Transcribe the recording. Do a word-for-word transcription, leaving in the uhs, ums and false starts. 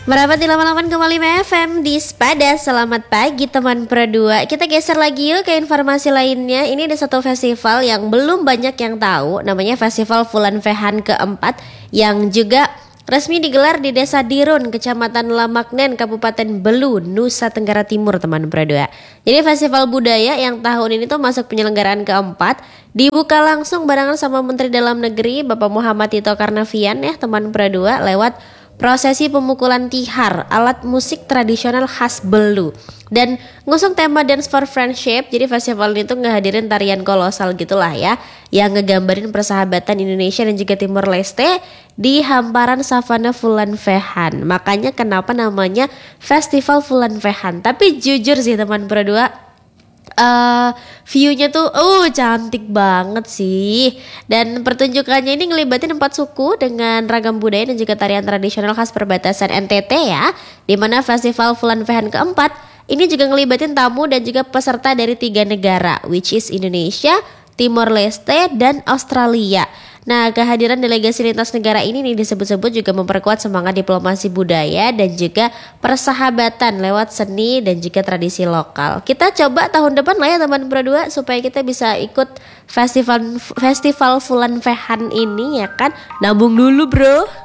Merapat di delapan puluh delapan koma lima F M di Spada. Selamat pagi teman Pro dua. Kita geser lagi yuk ke informasi lainnya. Ini ada satu festival yang belum banyak yang tahu. Namanya Festival Vulan Vehan keempat, yang juga resmi digelar di Desa Dirun, Kecamatan Lamaknen, Kabupaten Belu, Nusa Tenggara Timur, teman Pro dua. Jadi festival budaya yang tahun ini tuh masuk penyelenggaraan keempat, dibuka langsung barengan sama Menteri Dalam Negeri Bapak Muhammad Tito Karnavian ya teman Pro dua, lewat prosesi pemukulan tihar, alat musik tradisional khas Belu, dan ngusung tema Dance for Friendship. Jadi festival ini tuh ngehadirin tarian kolosal gitulah ya, yang ngegambarin persahabatan Indonesia dan juga Timor Leste di hamparan savana Vulan Vehan. Makanya kenapa namanya Festival Vulan Vehan. Tapi jujur sih teman Pro dua, Uh, view-nya tuh uh cantik banget sih. Dan pertunjukannya ini ngelibatin empat suku dengan ragam budaya dan juga tarian tradisional khas perbatasan N T T ya. Dimana Festival Vulan Vehan keempat ini juga ngelibatin tamu dan juga peserta dari tiga negara, which is Indonesia, Timor Leste, dan Australia. Nah, kehadiran delegasi lintas negara ini nih disebut-sebut juga memperkuat semangat diplomasi budaya dan juga persahabatan lewat seni dan juga tradisi lokal. Kita coba tahun depan lah ya teman Pro dua, supaya kita bisa ikut festival festival Vulan Vehan ini ya kan. Nabung dulu bro.